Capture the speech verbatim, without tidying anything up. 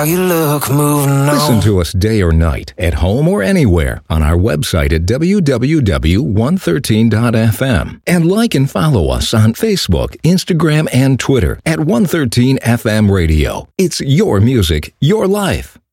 you look, moving on. Listen to us day or night, at home or anywhere, on our website at w w w dot one thirteen dot f m. And like and follow us on Facebook, Instagram, and Twitter at one thirteen F M Radio. It's your music, your life.